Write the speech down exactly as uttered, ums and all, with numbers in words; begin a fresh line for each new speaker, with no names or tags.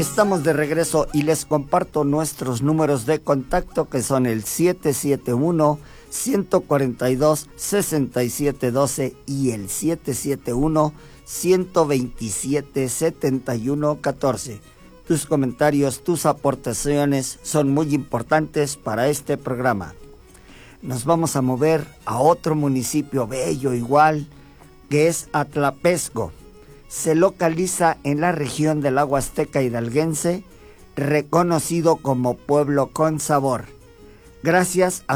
Estamos de regreso y les comparto nuestros números de contacto, que son el siete siete uno, uno cuatro dos, seis siete uno dos y el siete siete uno, uno dos siete, siete uno uno cuatro. Tus comentarios, tus aportaciones son muy importantes para este programa. Nos vamos a mover a otro municipio bello igual, que es Atlapesco. Se localiza en la región de la Huasteca hidalguense, reconocido como pueblo con sabor, gracias a